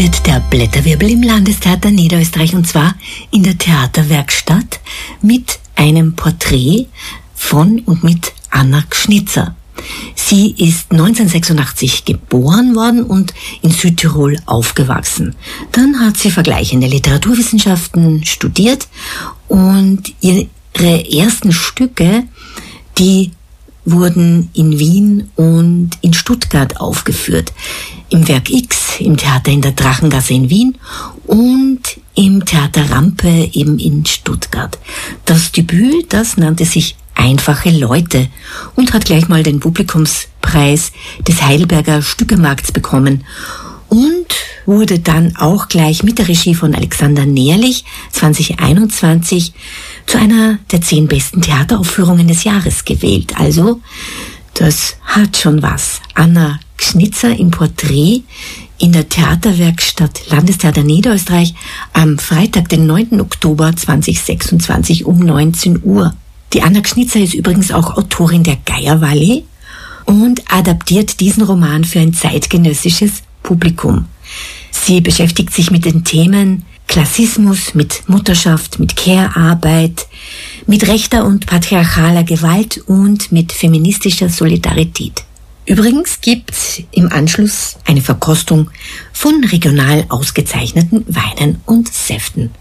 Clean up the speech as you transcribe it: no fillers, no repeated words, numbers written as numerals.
Der Blätterwirbel im Landestheater Niederösterreich, und zwar in der Theaterwerkstatt mit einem Porträt von und mit Anna Gschnitzer. Sie ist 1986 geboren worden und in Südtirol aufgewachsen. Dann hat sie vergleichende Literaturwissenschaften studiert und ihre ersten Stücke, die wurden in Wien und in Stuttgart aufgeführt. Im Werk X, im Theater in der Drachengasse in Wien und im Theater Rampe eben in Stuttgart. Das Debüt, das nannte sich Einfache Leute und hat gleich mal den Publikumspreis des Heidelberger Stückemarkts bekommen und wurde dann auch gleich mit der Regie von Alexander Nährlich 2021 zu einer der 10 besten Theateraufführungen des Jahres gewählt. Also, das hat schon was. Anna Gschnitzer im Porträt in der Theaterwerkstatt Landestheater Niederösterreich am Freitag, den 9. Oktober 2026 um 19 Uhr. Die Anna Gschnitzer ist übrigens auch Autorin der Geierwalli und adaptiert diesen Roman für ein zeitgenössisches Publikum. Sie beschäftigt sich mit den Themen Klassismus, mit Mutterschaft, mit Care-Arbeit, mit rechter und patriarchaler Gewalt und mit feministischer Solidarität. Übrigens gibt's im Anschluss eine Verkostung von regional ausgezeichneten Weinen und Säften.